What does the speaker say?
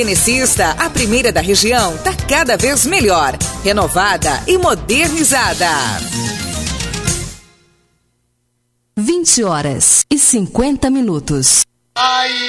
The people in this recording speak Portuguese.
Tenecista, a primeira da região, tá cada vez melhor, renovada e modernizada. 20h50.